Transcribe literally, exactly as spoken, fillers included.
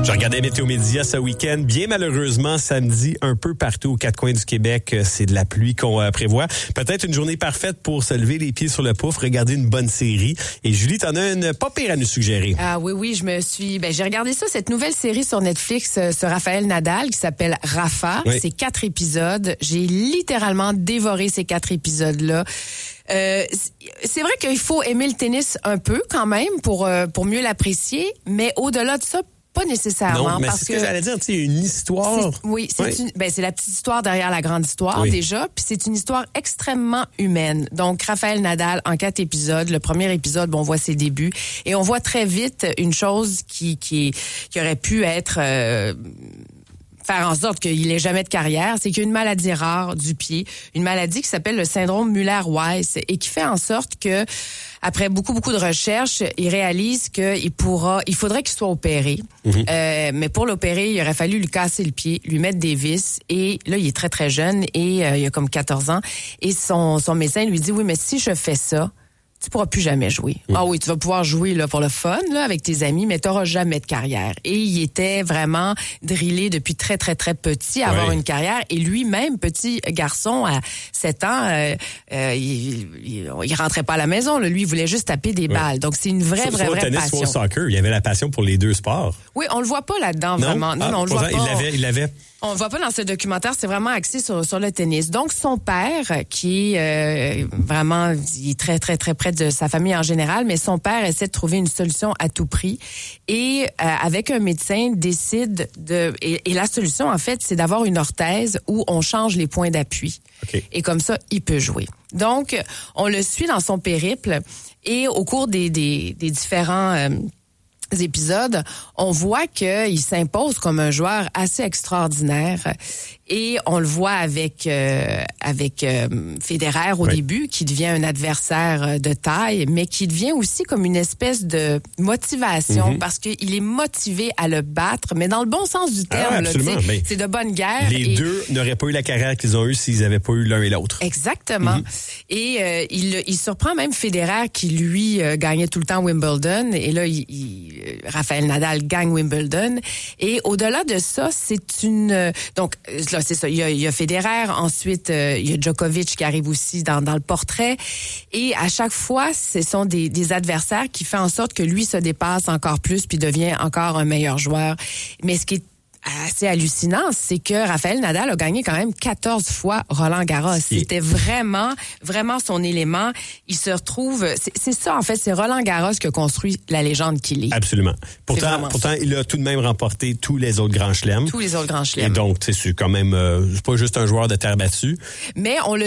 Je regardais Météo Média ce week-end. Bien malheureusement, samedi, un peu partout aux quatre coins du Québec, c'est de la pluie qu'on euh, prévoit. Peut-être une journée parfaite pour se lever les pieds sur le pouf, regarder une bonne série. Et Julie, t'en as une pas pire à nous suggérer. Ah oui, oui, je me suis... Ben, j'ai regardé ça, cette nouvelle série sur Netflix euh, sur Raphaël Nadal qui s'appelle Rafa. Oui. C'est quatre épisodes. J'ai littéralement dévoré ces quatre épisodes-là. Euh, c'est vrai qu'il faut aimer le tennis un peu quand même pour, euh, pour mieux l'apprécier, mais au-delà de ça, pas nécessairement. Non, mais parce c'est ce que, que j'allais dire, tu sais, une histoire. C'est, oui, c'est, oui. Une, ben, c'est la petite histoire derrière la grande histoire, oui. déjà, puis c'est une histoire extrêmement humaine. Donc, Raphaël Nadal, en quatre épisodes. Le premier épisode, bon, on voit ses débuts, et on voit très vite une chose qui, qui, qui aurait pu être... Euh, faire en sorte qu'il n'ait jamais de carrière, c'est qu'il y a une maladie rare du pied, une maladie qui s'appelle le syndrome Müller-Weiss et qui fait en sorte que, après beaucoup, beaucoup de recherches, il réalise qu'il pourra, il faudrait qu'il soit opéré. Mm-hmm. Euh, mais pour l'opérer, il aurait fallu lui casser le pied, lui mettre des vis et là, il est très, très jeune et euh, il a comme quatorze ans et son, son médecin lui dit, oui, mais si je fais ça, tu pourras plus jamais jouer. Mm. Ah oui, tu vas pouvoir jouer là pour le fun là avec tes amis, mais tu n'auras jamais de carrière. Et il était vraiment drillé depuis très très très petit à ouais. avoir une carrière. Et lui-même, petit garçon à sept ans, euh, euh, il, il, il rentrait pas à la maison. Là. Lui, il voulait juste taper des ouais. balles. Donc c'est une vraie soit, vraie soit vraie tennis, passion. Soit au soccer, il y avait la passion pour les deux sports. Oui, on le voit pas là-dedans non? vraiment. Non, ah, non, on le voit pas. Il l'avait, il l'avait. On le voit pas dans ce documentaire, c'est vraiment axé sur, sur le tennis. Donc, son père, qui est euh, vraiment, il est très, très, très près de sa famille en général, mais son père essaie de trouver une solution à tout prix. Et euh, avec un médecin, décide de... Et, et la solution, en fait, c'est d'avoir une orthèse où on change les points d'appui. Okay. Et comme ça, il peut jouer. Donc, on le suit dans son périple et au cours des, des, des différents... Euh, épisodes, on voit qu'il s'impose comme un joueur assez extraordinaire et on le voit avec euh, avec euh, Federer au oui. début qui devient un adversaire de taille mais qui devient aussi comme une espèce de motivation mm-hmm. parce qu'il est motivé à le battre mais dans le bon sens du terme. Ah, absolument. Là, mais c'est de bonne guerre. Les et... deux n'auraient pas eu la carrière qu'ils ont eue s'ils n'avaient pas eu l'un et l'autre. Exactement. Mm-hmm. Et euh, il, il surprend même Federer qui lui euh, gagnait tout le temps Wimbledon et là il, il Raphaël Nadal gagne Wimbledon. Et au-delà de ça, c'est une... Donc, là, c'est ça. Il y a, il y a Federer. Ensuite, euh, il y a Djokovic qui arrive aussi dans, dans le portrait. Et à chaque fois, ce sont des, des adversaires qui font en sorte que lui se dépasse encore plus puis devient encore un meilleur joueur. Mais ce qui est assez hallucinant, c'est que Raphaël Nadal a gagné quand même quatorze fois Roland Garros. C'était vraiment, vraiment son élément. Il se retrouve... C'est, c'est ça, en fait, c'est Roland Garros qui a construit la légende qu'il est. Absolument. Pourtant, pourtant il a tout de même remporté tous les autres grands chelems. Tous les autres grands chelems. Et donc, c'est quand même... Euh, c'est pas juste un joueur de terre battue. Mais on le